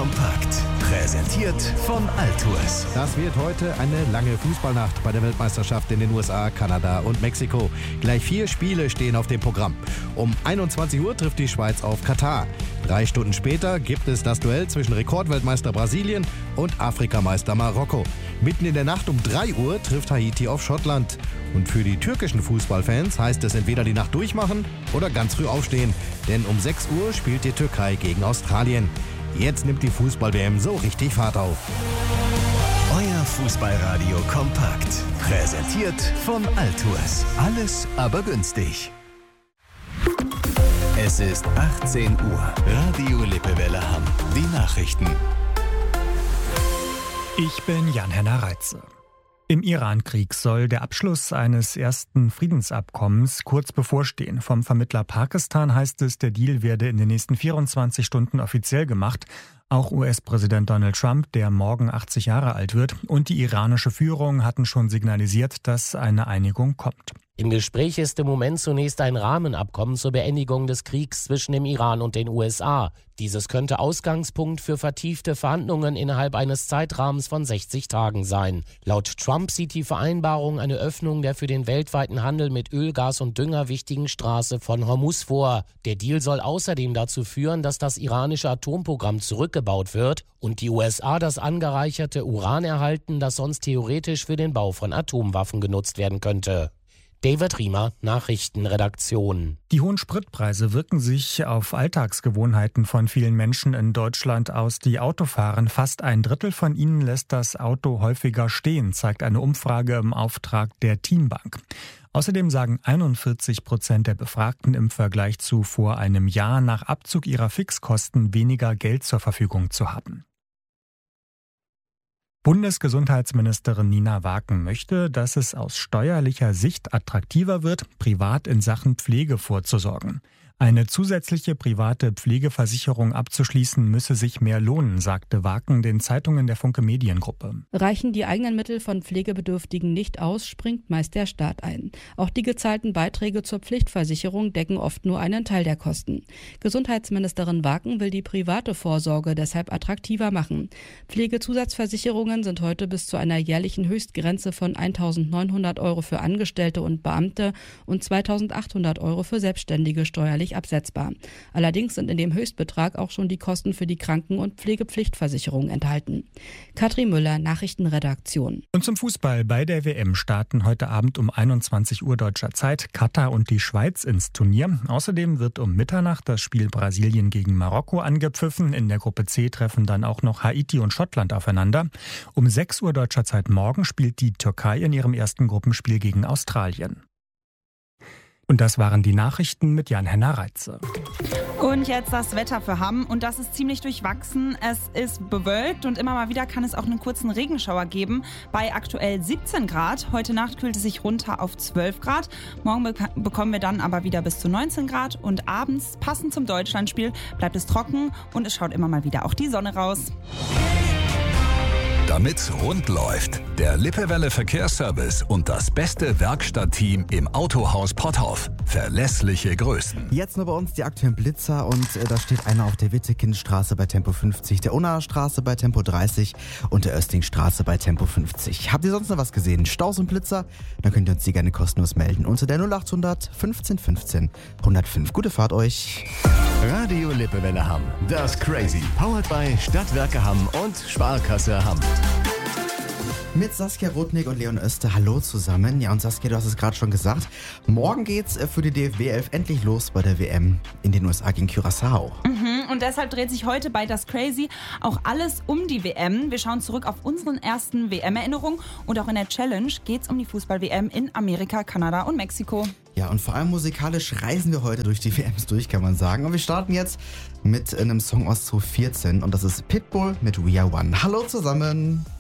kompakt. Präsentiert von Altours. Das wird heute eine lange Fußballnacht bei der Weltmeisterschaft in den USA, Kanada und Mexiko. Gleich 4 Spiele stehen auf dem Programm. Um 21 Uhr trifft die Schweiz auf Katar. 3 Stunden später gibt es das Duell zwischen Rekordweltmeister Brasilien und Afrikameister Marokko. Mitten in der Nacht um 3 Uhr trifft Haiti auf Schottland. Und für die türkischen Fußballfans heißt es entweder die Nacht durchmachen oder ganz früh aufstehen. Denn um 6 Uhr spielt die Türkei gegen Australien. Jetzt nimmt die Fußball-WM so richtig Fahrt auf. Euer Fußballradio kompakt. Präsentiert von Altours. Alles aber günstig. Es ist 18 Uhr. Radio Lippewelle Hamm. Die Nachrichten. Ich bin Jan-Henner Reitze. Im Iran-Krieg soll der Abschluss eines ersten Friedensabkommens kurz bevorstehen. Vom Vermittler Pakistan heißt es, der Deal werde in den nächsten 24 Stunden offiziell gemacht. Auch US-Präsident Donald Trump, der morgen 80 Jahre alt wird, und die iranische Führung hatten schon signalisiert, dass eine Einigung kommt. Im Gespräch ist im Moment zunächst ein Rahmenabkommen zur Beendigung des Kriegs zwischen dem Iran und den USA. Dieses könnte Ausgangspunkt für vertiefte Verhandlungen innerhalb eines Zeitrahmens von 60 Tagen sein. Laut Trump sieht die Vereinbarung eine Öffnung der für den weltweiten Handel mit Öl, Gas und Dünger wichtigen Straße von Hormuz vor. Der Deal soll außerdem dazu führen, dass das iranische Atomprogramm zurückgebaut wird und die USA das angereicherte Uran erhalten, das sonst theoretisch für den Bau von Atomwaffen genutzt werden könnte. David Riemer, Nachrichtenredaktion. Die hohen Spritpreise wirken sich auf Alltagsgewohnheiten von vielen Menschen in Deutschland aus, die Auto fahren. Fast ein Drittel von ihnen lässt das Auto häufiger stehen, zeigt eine Umfrage im Auftrag der Teambank. Außerdem sagen 41% der Befragten im Vergleich zu vor einem Jahr nach Abzug ihrer Fixkosten weniger Geld zur Verfügung zu haben. Bundesgesundheitsministerin Nina Waken möchte, dass es aus steuerlicher Sicht attraktiver wird, privat in Sachen Pflege vorzusorgen. Eine zusätzliche private Pflegeversicherung abzuschließen, müsse sich mehr lohnen, sagte Waken den Zeitungen der Funke Mediengruppe. Reichen die eigenen Mittel von Pflegebedürftigen nicht aus, springt meist der Staat ein. Auch die gezahlten Beiträge zur Pflichtversicherung decken oft nur einen Teil der Kosten. Gesundheitsministerin Waken will die private Vorsorge deshalb attraktiver machen. Pflegezusatzversicherungen sind heute bis zu einer jährlichen Höchstgrenze von 1.900 € für Angestellte und Beamte und 2.800 € für Selbstständige steuerlich absetzbar. Allerdings sind in dem Höchstbetrag auch schon die Kosten für die Kranken- und Pflegepflichtversicherung enthalten. Katrin Müller, Nachrichtenredaktion. Und zum Fußball. Bei der WM starten heute Abend um 21 Uhr deutscher Zeit Katar und die Schweiz ins Turnier. Außerdem wird um Mitternacht das Spiel Brasilien gegen Marokko angepfiffen. In der Gruppe C treffen dann auch noch Haiti und Schottland aufeinander. Um 6 Uhr deutscher Zeit morgen spielt die Türkei in ihrem ersten Gruppenspiel gegen Australien. Und das waren die Nachrichten mit Jan-Henner Reitze. Und jetzt das Wetter für Hamm. Und das ist ziemlich durchwachsen. Es ist bewölkt und immer mal wieder kann es auch einen kurzen Regenschauer geben. Bei aktuell 17 Grad. Heute Nacht kühlt es sich runter auf 12 Grad. Morgen bekommen wir dann aber wieder bis zu 19 Grad. Und abends, passend zum Deutschlandspiel, bleibt es trocken und es schaut immer mal wieder auch die Sonne raus. Damit's rund läuft, der Lippewelle Verkehrsservice und das beste Werkstattteam im Autohaus Potthoff. Verlässliche Größen. Jetzt nur bei uns die aktuellen Blitzer und da steht einer auf der Wittekindstraße bei Tempo 50, der Unnaer Straße bei Tempo 30 und der Östingstraße bei Tempo 50. Habt ihr sonst noch was gesehen? Staus und Blitzer? Dann könnt ihr uns die gerne kostenlos melden unter der 0800 15 15 105. Gute Fahrt euch. Radio Lippewelle Hamm. Das Crazy. Powered by Stadtwerke Hamm und Sparkasse Hamm. Mit Saskia Rudnick und Leon Oester. Hallo zusammen. Ja, und Saskia, du hast es gerade schon gesagt. Morgen geht's für die DFB 11 endlich los bei der WM in den USA gegen Curaçao. Und deshalb dreht sich heute bei Das Crazy auch alles um die WM. Wir schauen zurück auf unseren ersten WM-Erinnerungen und auch in der Challenge geht's um die Fußball-WM in Amerika, Kanada und Mexiko. Ja, und vor allem musikalisch reisen wir heute durch die WMs durch, kann man sagen. Und wir starten jetzt mit einem Song aus 2014 und das ist Pitbull mit We Are One. Hallo zusammen.